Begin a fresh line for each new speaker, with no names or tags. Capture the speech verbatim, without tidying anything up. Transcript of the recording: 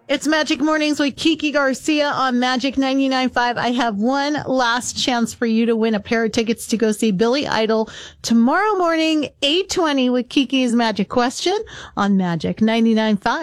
It's Magic Mornings with Kiki Garcia on Magic ninety-nine point five. I have one last chance for you to win a pair of tickets to go see Billy Idol tomorrow morning, eight twenty with Kiki's Magic Question on Magic ninety-nine point five.